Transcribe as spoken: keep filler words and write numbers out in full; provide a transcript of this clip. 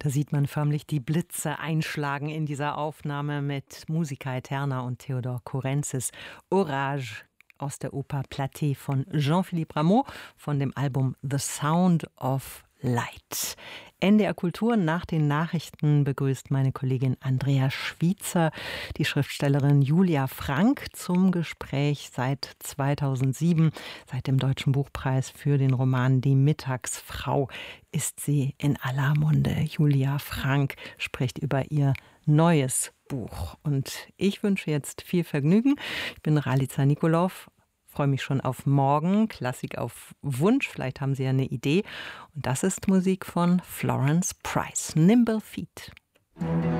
Da sieht man förmlich die Blitze einschlagen in dieser Aufnahme mit Musica Eterna und Theodor Kurenzis. Orage aus der Oper Platée von Jean-Philippe Rameau von dem Album The Sound of Light. N D R Kultur nach den Nachrichten begrüßt meine Kollegin Andrea Schwiezer die Schriftstellerin Julia Frank zum Gespräch seit zweitausendsieben. Seit dem Deutschen Buchpreis für den Roman Die Mittagsfrau ist sie in aller Munde. Julia Frank spricht über ihr neues Buch. Und ich wünsche jetzt viel Vergnügen. Ich bin Ralica Nikolov. Freue mich schon auf morgen. Klassik auf Wunsch. Vielleicht haben Sie ja eine Idee. Und das ist Musik von Florence Price. Nimble Feet.